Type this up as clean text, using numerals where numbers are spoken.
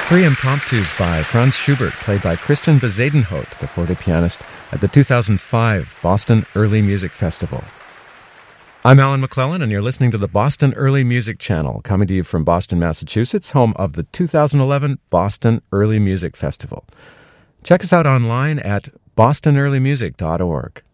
Three impromptus by Franz Schubert, played by Christian Bezuidenhout, the forte pianist, at the 2005 Boston Early Music Festival. I'm Alan McClellan, and you're listening to the Boston Early Music Channel, coming to you from Boston, Massachusetts, home of the 2011 Boston Early Music Festival. Check us out online at bostonearlymusic.org.